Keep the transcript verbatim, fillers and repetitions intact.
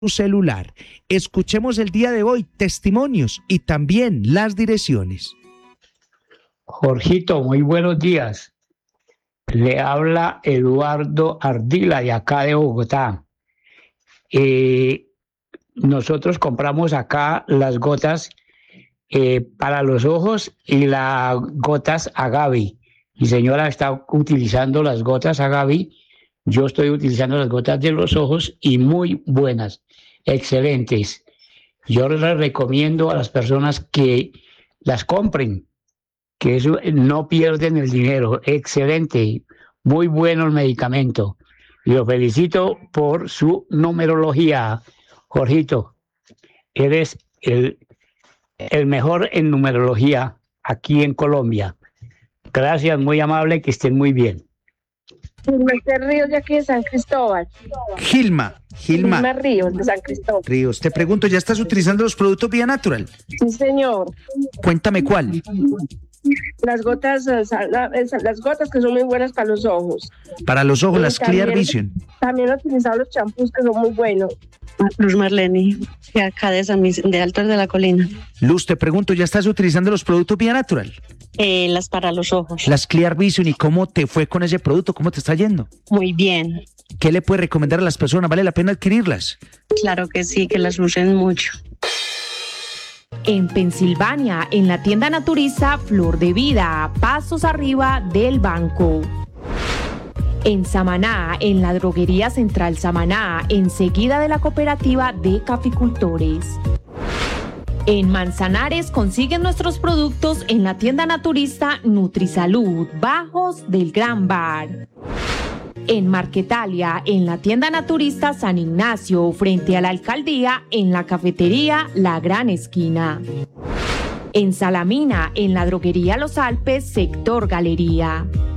tu celular. Escuchemos el día de hoy testimonios y también las direcciones. Jorgito, muy buenos días. Le habla Eduardo Ardila de acá de Bogotá. Eh, nosotros compramos acá las gotas eh, para los ojos y las gotas Agavi. Mi señora está utilizando las gotas Agavi. Yo estoy utilizando las gotas de los ojos y muy buenas, excelentes. Yo les recomiendo a las personas que las compren, que eso, no pierden el dinero. Excelente, muy bueno el medicamento. Y lo felicito por su numerología. Jorgito, eres el, el mejor en numerología aquí en Colombia. Gracias, muy amable, que estén muy bien. Gilma Ríos de aquí de San Cristóbal. Gilma, Gilma. Gilma Ríos de San Cristóbal. Ríos, te pregunto, ¿ya estás utilizando los productos Vía Natural? Sí, señor. Cuéntame cuál. Las gotas, las gotas que son muy buenas para los ojos. Para los ojos, Y las también, Clear Vision. También he utilizado los champús que son muy buenos. Luz Marlene, de acá de, San, de Altos de la Colina. Luz, te pregunto, ¿ya estás utilizando los productos Vía Natural? Eh, las para los ojos. Las Clear Vision, ¿y cómo te fue con ese producto? ¿Cómo te está yendo? Muy bien. ¿Qué le puedes recomendar a las personas? ¿Vale la pena adquirirlas? Claro que sí, que las usen mucho. En Pensilvania, en la tienda naturista Flor de Vida, pasos arriba del banco. En Samaná, en la droguería Central Samaná, enseguida de la cooperativa de caficultores. En Manzanares consiguen nuestros productos en la tienda naturista Nutrisalud, bajos del Gran Bar. En Marquetalia, en la tienda naturista San Ignacio, frente a la alcaldía, en la cafetería La Gran Esquina. En Salamina, en la droguería Los Alpes, sector Galería.